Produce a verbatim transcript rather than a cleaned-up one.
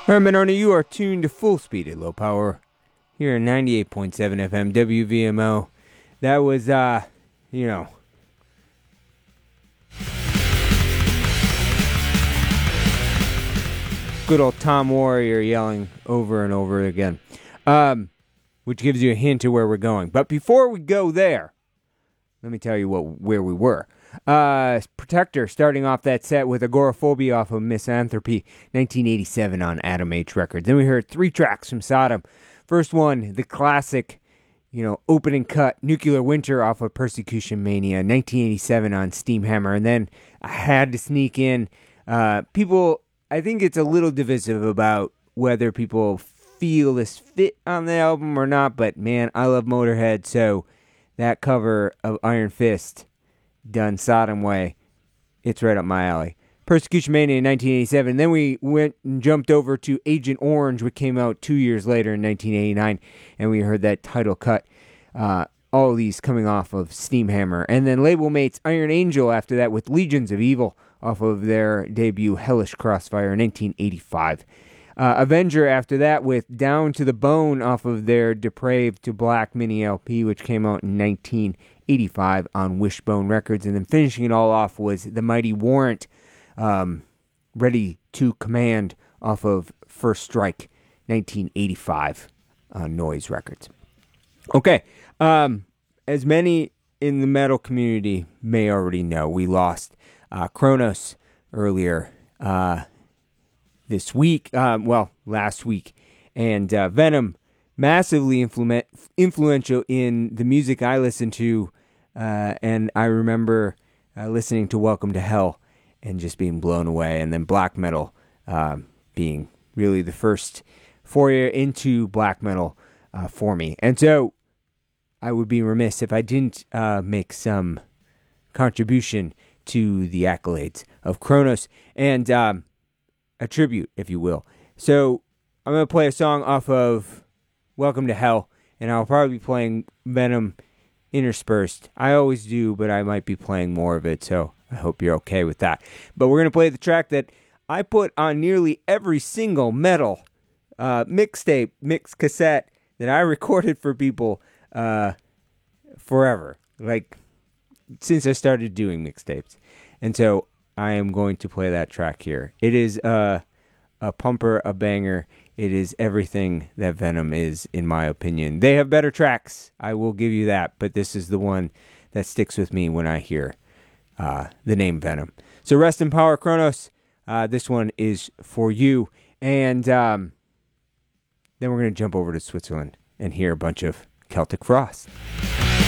Herman Arna, you are tuned to full speed at low power here in ninety-eight point seven F M W V M O. That was, uh, you know, good old Tom Warrior yelling over and over again, um, which gives you a hint of where we're going. But before we go there, let me tell you what where we were. Uh, Protector starting off that set with Agoraphobia off of Misanthropy, nineteen eighty-seven on Adam H Records. Then we heard three tracks from Sodom. First one, the classic, you know, opening cut, Nuclear Winter off of Persecution Mania, nineteen eighty-seven on Steamhammer. And then I had to sneak in, uh, people, I think it's a little divisive about whether people feel this fit on the album or not, but man, I love Motorhead, so that cover of Iron Fist done Sodom way, it's right up my alley. Persecution Mania in nineteen eighty-seven. Then we went and jumped over to Agent Orange, which came out two years later in nineteen eighty-nine, and we heard that title cut. Uh, all of these coming off of Steamhammer. And then label mates Iron Angel after that with Legions of Evil off of their debut Hellish Crossfire in nineteen eighty-five. Uh, Avenger after that with Down to the Bone off of their Depraved to Black mini L P, which came out in nineteen eighty-five on Wishbone Records. And then finishing it all off was The Mighty Warrant, um, Ready to Command off of First Strike, nineteen eighty-five on Noise Records. Okay, um, as many in the metal community may already know, we lost uh, Kronos earlier uh this week, um, well, last week, and uh, Venom, massively influ- influential in the music I listen to, uh, and I remember uh, listening to Welcome to Hell and just being blown away, and then black metal um, being really the first foray into black metal uh, for me. And so I would be remiss if I didn't uh, make some contribution to the accolades of Kronos, and um, a tribute, if you will. So I'm going to play a song off of Welcome to Hell, and I'll probably be playing Venom interspersed. I always do, but I might be playing more of it, so I hope you're okay with that. But we're going to play the track that I put on nearly every single metal uh, mixtape, mix cassette that I recorded for people uh, forever, like since I started doing mixtapes. And so I am going to play that track here. It is uh, a pumper, a banger. It is everything that Venom is, in my opinion. They have better tracks, I will give you that, but this is the one that sticks with me when I hear uh, the name Venom. So rest in power, Kronos. Uh, this one is for you. And um, then we're going to jump over to Switzerland and hear a bunch of Celtic Frost.